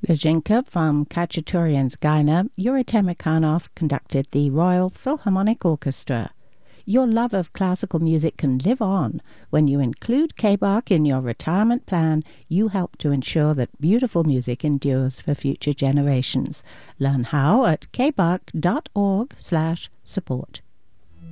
Leszynka from Khachaturianskaya, Yuri Temirkanov conducted the Royal Philharmonic Orchestra. Your love of classical music can live on. When you include K-Bach in your retirement plan, you help to ensure that beautiful music endures for future generations. Learn how at kbach.org/support.